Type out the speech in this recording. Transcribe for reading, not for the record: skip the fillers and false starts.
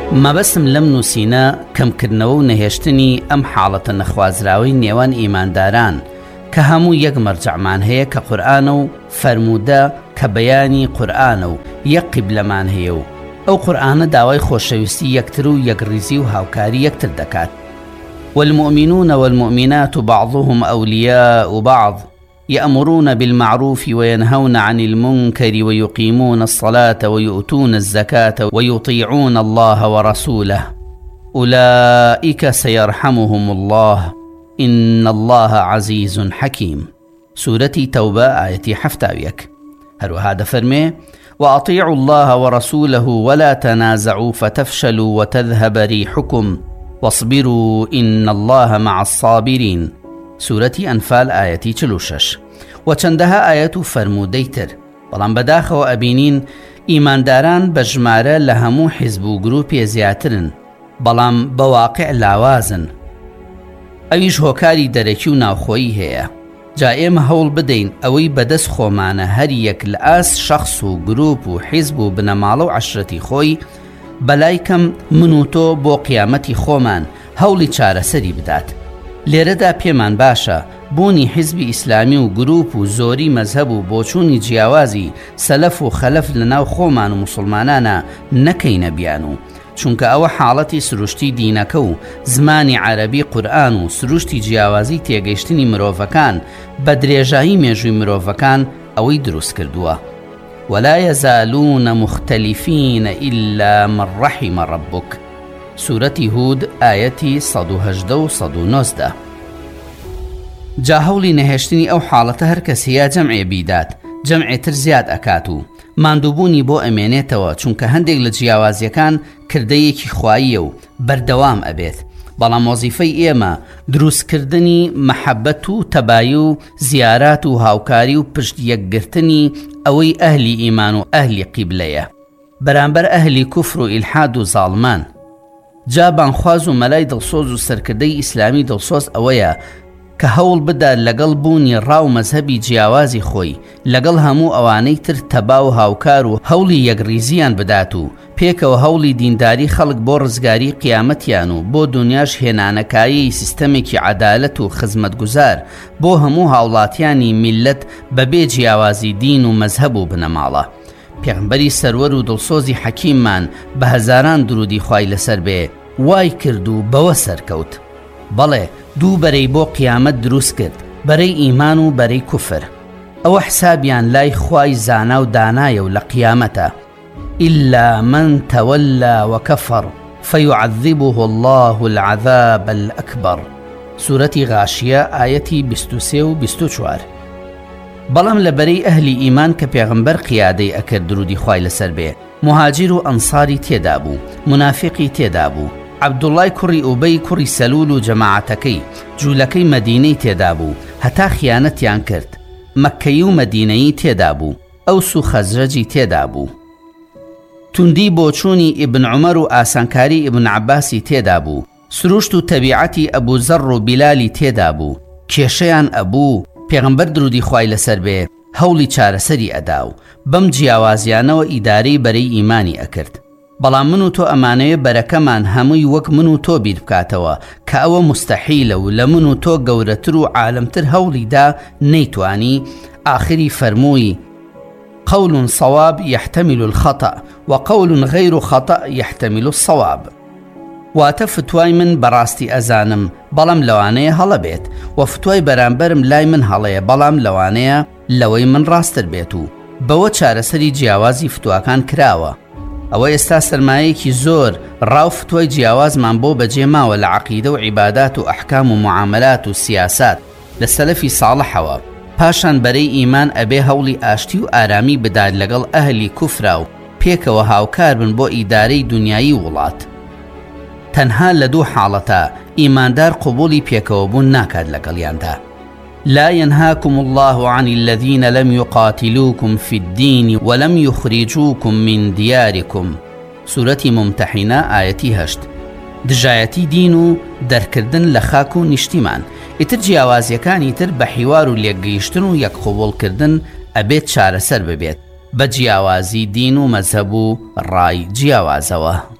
مەبەستم لەم نووسینە کەمکردنەوە و نەهێشتنی ئەم حاڵەتە نەخوازراوەی نێوان ئیمانداران کە هەموو یەک مەرجەعمان هەیە کە قورئانە و فەرموودە کە بەیانی قورئانە و یەک قیبلەمان هەیە و ئەو قورئانە داوای خۆشەویستی یەکتر و یەکڕیزی و هاوکاری یەکتر دەکات. والمؤمنون والمؤمنات بعضهم أولياء بعض يأمرون بالمعروف وينهون عن المنكر ويقيمون الصلاة ويؤتون الزكاة ويطيعون الله ورسوله أولئك سيرحمهم الله إن الله عزيز حكيم. سورة توبة آية 7. هذا فرمي وأطيعوا الله ورسوله ولا تنازعوا فتفشلوا وتذهب ريحكم واصبروا إن الله مع الصابرين. سورة أنفال آية 46. وچندها آية فرموديتر بەڵام بەداخەوە ئەبینین ئیمانداران بە ژمارە لە هەموو حیزب و گروپی زیاترن بەڵام بەواقع لاوازن. ئەویش هۆکاری دەرەکی و ناوخۆیی هەیە. جا ئێمە هەوڵ بدەین ئەوەی بەدەست خۆمانە هەر یەک لە ئاس شەخص و گروپ و حیزب و بنەماڵە و عەشرەتی خۆی بەلایکەم من و تۆ بۆ قیامەتی خۆمان هەوڵی چارەسەری بدات. لێرەدا پێمان باشە بوونی حیزبی ئیسلامی و گروپ و زۆری مەزهەب و بۆچوونی جیاوازی سەلەف و خەلەف لەناو خۆمان و مسلمانانە نەکەینە بیان و چونکە ئەوە حاڵەتی سروشتی دینەکە و زمانی عەرەبی قورئان و سروشتی جیاوازی تێگەیشتنی مرۆڤەکان بە درێژایی مێژووی مرۆڤەکان ئەوەی دروست کردووە. ولا يزالون مختلفين إلا من رحم ربك. سورة هود آية 118 و 119. جا هەوڵی نەهێشتنی ئەو حاڵەتە هەر کەسەیە جەمعێ بیدات جەمعێتر زیاد ئەکات و ماندووبوونی بۆ ئەمێنێتەوە چونکە هەندێک لە جیاوازیەکان کردەیەکی خواییە و بەردەوام ئەبێت. بەڵام وەزیفەی ئێمە دروستکردنی مەحەبەت و تەبایی و زیارات و هاوکاری و پشت یەکگرتنی ئەوەی ئەهلی ئیمان و ئەهلی قیبلەیە بەرامبەر ئەهلی کوفر و ئیلحاد و زاڵمان. جا بانخواز و مەلای دڵسۆز و سەرکردەی ئیسلامی دڵسۆز ئەوەیە کە هەوڵ بدات لەگەڵ بوونی ڕاو مەزهەبی جیاوازی خۆی لەگەڵ هەموو ئەوانەی تر تەبا و هاوکار و هەوڵی یەکڕیزیان بدات و پێکەوە هەوڵی دینداری خەڵک بۆ ڕزگاری قیامەتیان و بۆ دنیاش هێنانەکایی سیستەمێکی عەدالەت و خزمەتگوزار بۆ هەموو هاوڵاتیانی میلەت بەبێ جیاوازی دین و مەزهەب و بنەماڵە. پێغمبەری سەروەر و دڵسۆزی حەکیممان بە هەزاران درودی خوای لەسەر بێ وای کرد و بەوە سەرکەوت. بەڵێ دوو بەرەی بۆ قیامەت دروست کرد بەرەی ئیمان و بەرەی کوفر. ئەوە حسابیان لای خوای زانا و دانایە و لە قیامەتە إلا من تولى وكفر فيعذبه الله العذاب الأكبر. سورة غاشية آية 23 و 24. بەڵام لە بەرەی ئەهلی ئیمان کە پێغمبەر قیادەی ئەکرد درودی خوای لەسەر بێ مهاجر و ئەنساری تێدا بوو منافقی تێدا بوو عەبدوڵای کوڕی ئوبەی کوڕی سەلول و جەماعەتەکەی جوولەکەی مەدینەی تێدا بوو هەتا خیانەتیان کرد. مەککەی و مەدینەیی تێدا بوو ئەوس و خەزرەجی تێدا بوو. توندی بۆچوونی ئیبن عومەر و ئاسانکاری ئیبن عەباسی تێدا بوو. سروشت و تەبیعەتی ئەبوو زەڕ و بیلالی تێدا بوو. کێشەیان ئەبوو پێغمبەر درودی خوای لەسەر بێ هەوڵی چارەسەری ئەدا و بەم جیاوازیانەوە ئیدارەی بەرەی ئیمانی ئەکرد. بەڵام من و تۆ ئەمانەیە بەرەکەمان هەمووی وەک من و تۆ بیر بکاتەوە کە ئەوە مستەحیلە و لە من و تۆ گەورەتر و عالمتر هەوڵیدا نەیتوانی. آخری فەرمووی قول صواب يحتمل الخطأ وقول غير خطأ يحتمل الصواب. واتە فتوای من بەڕاستی ئەزانم بەڵام لەوانەیە هەڵە بێت و فتوای بەرامبەرم لای من هەڵەیە بەڵام لەوانەیە لەوەی من ڕاستتر بێت و بەوە چارەسەری جیاوازی فتوواکان کراوە. ئەوە ئێستا سەرمایەکی زۆر ڕاو فتوای جیاوازمان بۆ بەجێ ماوە لە عەقیدە و عیبادات و ئەحکام و معاملات و سیاسات لە سەلەفی ساڵحەوە. پاشان بەرەی ئیمان ئەبێ هەوڵی ئاشتی و ئارامی بدات لەگەڵ ئەهلی کوفرا و پێکەوە هاوکار بن بۆ ئیدارەی دنیایی وڵات. تەنها لە دوو حاڵەتە ئیماندار قبولی پێکەوەبوون ناکات لەگەڵیاندا. لا ينهاكم الله عن الذين لم يقاتلوكم في الدين ولم يخرجوكم من دياركم. سورة ممتحنة آية 8. دژایەتی دین و دەرکردن لە خاک و نیشتیمان ئیتر جیاوازیەکانی تر بە حیوار و لێکگەیشتن و یەک قبوڵکردن ئەبێت چارەسەر ببێت بە جیاوازی دین و مەزهەب و ڕای جیاوازەوە.